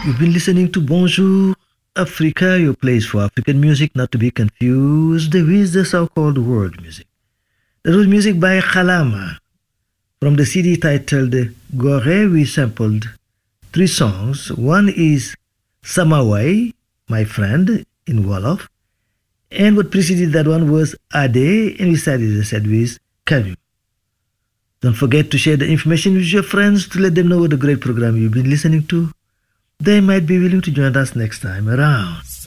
You've been listening to Bonjour Africa, your place for African music, not to be confused with the so-called world music. That was music by Khalama. From the CD titled Gore, we sampled 3 songs. One is Samawai, my friend, in Wolof. And what preceded that one was Ade, and we started the set with Kamu. Don't forget to share the information with your friends to let them know what a great program you've been listening to. They might be willing to join us next time around.